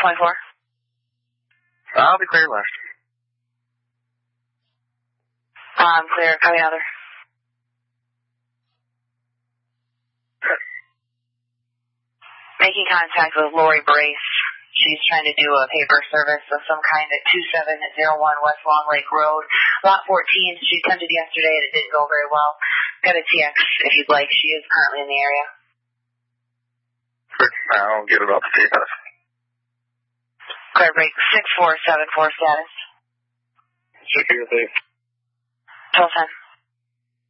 24. I'll be clear left. Clear. Copy other. Making contact with Lori Brace. She's trying to do a paper service of some kind at 2701 West Long Lake Road, Lot 14. She attempted yesterday and it didn't go very well. Got a TX if you'd like. She is currently in the area. I'll get it off the tape. Clear break 6474 status. Security. 1210.